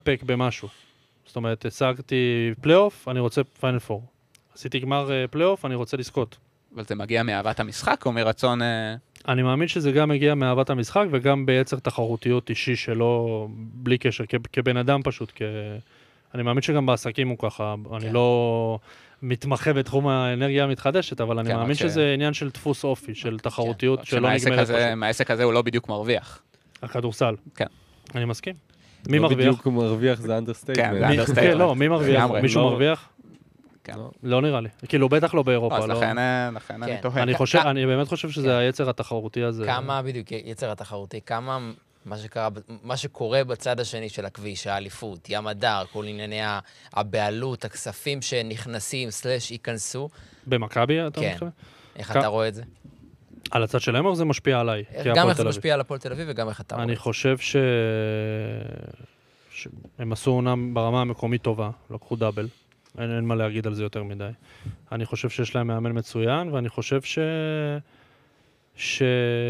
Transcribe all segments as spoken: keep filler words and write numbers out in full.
פק במשהו. זאת אומרת, השגתי פלייאוף, אני רוצה פיינל פור. עשיתי גמר פלייאוף, אני רוצה לזכות. אבל זה מגיע מאהבת המשחק או מרצון... אני מאמין שזה גם מגיע מאהבת המשחק, וגם ביצר תחרותיות אישי שלו, בלי קשר, כ- כבן אדם פשוט. כ... אני מאמין שגם בעסקים הוא ככה, כן. אני לא מתמחה בתחום האנרגיה המתחדשת, אבל אני כן, מאמין ש... שזה עניין של דפוס אופי, של תחרותיות כן. שלא נגמרת הזה, פשוט. מהעסק הזה הוא לא בדיוק מרוויח. הכדורסל. כן. אני מסכים. מי מרוויח? לא בדיוק הוא מרוויח, זה אנדרסטייטמנט. כן, זה אנדרסטייטמנט. לא, מי מרוויח? מישהו מרוויח? כן. לא נראה לי. כאילו, בטח לא באירופה. אז לכן אני תוהה. אני חושב, אני באמת חושב שזה היצר התחרותי הזה. כמה, בדיוק, יצר התחרותי, כמה מה שקרה, מה שקורה בצד השני של הכביש, האליפות, ים הדר, כל ענייני הבעלות, הכספים שנכנסים, סלש, ייכנסו. במכבי, אתה כן. איך אתה רואה את זה? על הצד שלהם או זה משפיע עליי? גם איך זה משפיע על הפועל תל אביב וגם איך אתה רואה את זה. אני חושב ש... שהם עשו עונה ברמה המקומית טובה, לקחו דאבל. אין, אין מה להגיד על זה יותר מדי. אני חושב שיש להם מאמן מצוין, ואני חושב ש... ש...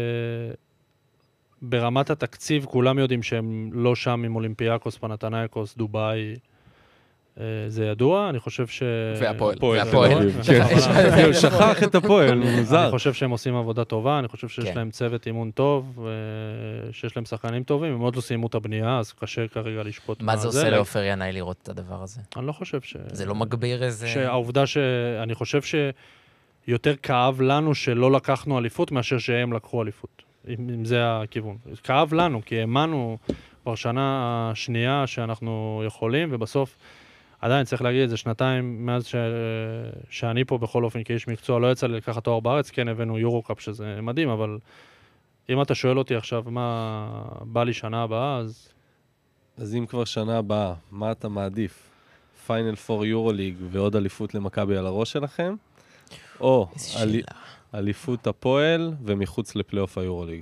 ברמת התקציב, כולם יודעים שהם לא שם עם אולימפיאקוס, פנתנייקוס, דובאי, זה ידוע, אני חושב ש... והפועל. והפועל. הוא שכח את הפועל, הוא מוזר. אני חושב שהם עושים עבודה טובה, אני חושב שיש להם צוות אימון טוב, שיש להם שחקנים טובים, הם עוד לא סיימו את הבנייה, אז קשה כרגע לשפוט. מה זה עושה לאופר ינאי לראות את הדבר הזה? אני לא חושב ש... זה לא מגביר איזה... שהעובדה ש... אני חושב שיותר כאב לנו שלא לקחנו אליפות, מאשר שהם לקחו אליפות. אם זה הכיוון. כאב לנו, כי האמנו כבר שנה השנייה שאנחנו יכולים, ובסוף עדיין צריך להגיד, זה שנתיים מאז ש... שאני פה בכל אופן כאיש מקצוע, לא יצא לי לקחת תואר בארץ, כן הבאנו יורו-קאפ שזה מדהים, אבל אם אתה שואל אותי עכשיו מה בא לי שנה הבאה, אז... אז אם כבר שנה הבאה, מה אתה מעדיף? פיינל פור יורו-ליג ועוד אליפות למכבי על הראש שלכם? או אל... אליפות הפועל ומחוץ לפלייאוף היורו-ליג?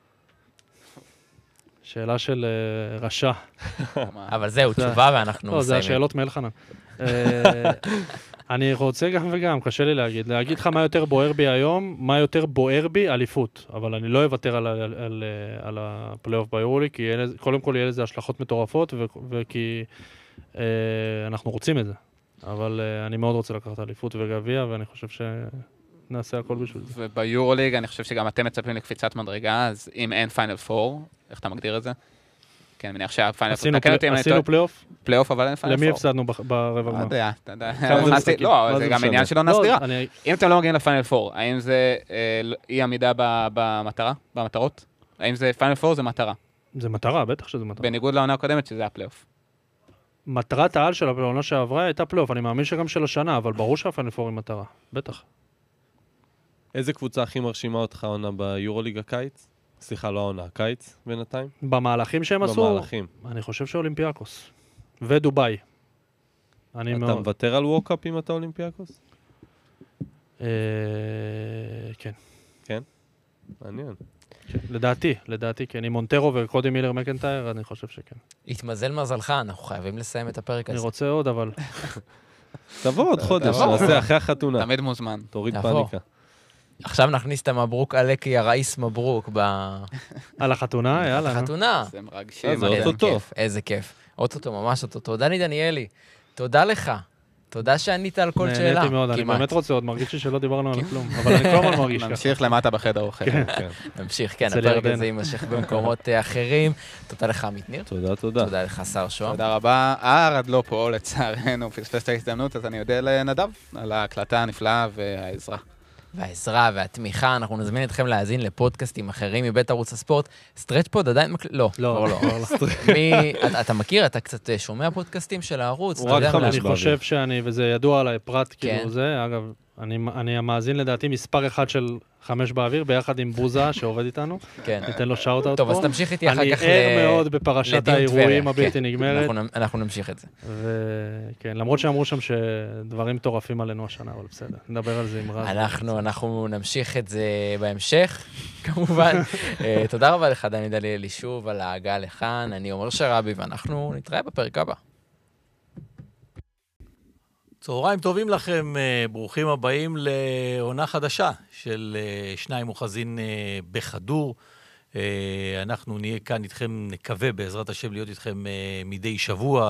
שאלה של רשע. אבל זהו, תשובה ואנחנו מסיימים. לא, זה השאלות מאלחנן. אני רוצה גם וגם, קשה לי להגיד. להגיד לך מה יותר בוער בי היום, מה יותר בוער בי, אליפות. אבל אני לא אוותר על הפלייאוף ביורו-ליג, כי קודם כל יהיה לזה השלכות מטורפות, וכי אנחנו רוצים את זה. אבל אני מאוד רוצה לקחת אליפות וגביע, ואני חושב ש... נעשה הכל בשביל זה. וביורוליג אני חושב שגם אתם מצפים לקפיצת מדרגה, אז אם אין פיינל פור, איך אתה מגדיר את זה? כן, אני מניח שהפיינל פור... עשינו פלייאוף? פלייאוף, אבל אין פיינל פור. למי הפסדנו ברבע גמר? לא יודע, אתה יודע. לא, זה גם עניין שלא נסדירה. אם אתם לא מגיעים לפיינל פור, האם זה אי עמידה במטרה, במטרות? האם זה פיינל פור זה מטרה? זה מטרה, בטח שזה מטרה. בניגוד לעונה הקודמת שזה הפלייאוף. מטרת העל של העונה שעברה הייתה פלייאוף, אני מאמין שגם של השנה, אבל ברור שהפיינל פור היא מטרה, בטח. איזה קבוצה הכי מרשימה אותך עונה ביורוליג הקיץ? סליחה, לא העונה, הקיץ בינתיים? במהלכים שהם עשו? במהלכים. אני חושב שאולימפיאקוס. ודוביי. אתה מוותר על ווקאפ אם אתה אולימפיאקוס? כן. כן? מעניין. לדעתי, לדעתי כן. עם מונטרו וקודי מילר מקנטייר, אני חושב שכן. התמזל מזלך, אנחנו חייבים לסיים את הפרק הזה. אני רוצה עוד, אבל... תבוא עוד חודש, נעשה אחרי החתונה. תמיד מוזמן. תוריד פאניקה. עכשיו נכניס את המברוק עלקי, הראיס מברוק ב... על החתונה, יאללה. החתונה. זה מרגשים. זה אוטוטו. איזה כיף. אוטוטו, ממש אוטוטו. דני דניאלי, תודה לך. תודה שענית על כל שאלה. נהניתי מאוד, אני באמת רוצה עוד, מרגיש לי שלא דיברנו על כלום, אבל אני כבר מרגיש ככה. נמשיך למטה בחדר אוכל. נמשיך, כן, הפרק הזה יימשך במקומות אחרים. תודה לך, עמית ניר. תודה, תודה. תודה לך, שר שוהם. תודה רבה. ארד לא פה, לצערנו, פספס את ההזדמנות, אז אני יודע לנדב על ההקלטה הנפלאה והעזרה. והעזרה והתמיכה, אנחנו נזמין אתכם להאזין לפודקאסטים אחרים מבית ערוץ הספורט. סטרץ' פוד עדיין מקליט? לא. לא, לא. אתה מכיר? אתה קצת שומע פודקאסטים של הערוץ? הוא רק חמש אני חושב שאני, וזה ידוע עליי, פרט כאילו זה, אגב, אני המאזין לדעתי מספר אחד של חמש באוויר, ביחד עם בוזה שעובד איתנו. כן. ניתן לו שאוט אאוט פה. טוב, אז תמשיך איתי אחר כך אני ער מאוד בפרשת האירועים הבלתי נגמרת. אנחנו נמשיך את זה. וכן, למרות שאמרו שם שדברים מטורפים עלינו השנה, אבל בסדר. נדבר על זה עם רז. אנחנו נמשיך את זה בהמשך, כמובן. תודה רבה לך, דני דניאלי, שוב על ההגעה לכאן. אני עומר שרבי, ואנחנו נתראה בפרק הבא. צהריים טובים לכם, ברוכים הבאים לעונה חדשה של שניים אוחזין בכדור. אנחנו נהיה כאן איתכם, נקווה בעזרת השם להיות איתכם מדי שבוע,